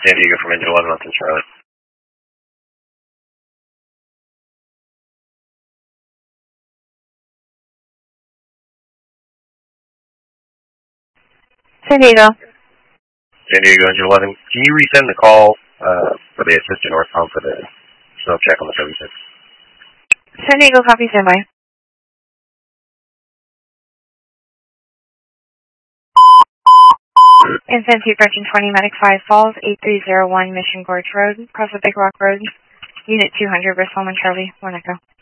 San Diego from Engine 11 on Charlotte. San Diego. San Diego, Engine 11. Can you resend the call for the assistant Northcom for the snow check on the 76? San Diego, copy, standby. Incentive Virgin 20, Medic 5 Falls, 8301 Mission Gorge Road, across the Big Rock Road, Unit 200, Bristol, Charlie, 1 Echo.